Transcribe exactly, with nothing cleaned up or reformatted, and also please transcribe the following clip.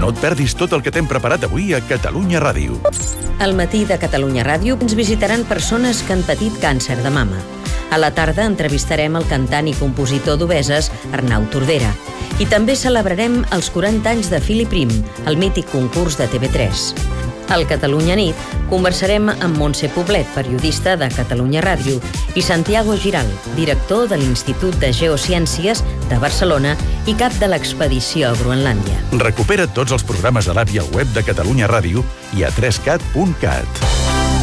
No et perdis tot el que t'hem preparat avui a Catalunya Ràdio. Al matí de Catalunya Ràdio ens visitaran persones que han patit càncer de mama. A la tarda entrevistarem el cantant i compositor d'Obeses, Arnau Tordera. I també celebrarem els quaranta anys de Fil i Prim, el mític concurs de T V tres. Al Catalunya Nit conversarem amb Montse Poblet, periodista de Catalunya Ràdio, i Santiago Giral, director de l'Institut de Geociències de Barcelona i cap de l'expedició a Groenlàndia. Recupera tots els programes a l'app i al web de Catalunya Ràdio i a tres cat punt cat.